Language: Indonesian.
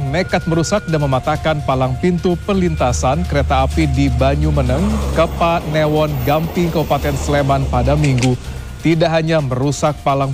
nekat merusak dan mematahkan palang pintu perlintasan kereta api di Banyumeneng, Kepanewon, Gamping, Kabupaten Sleman pada Minggu. Tidak hanya merusak palang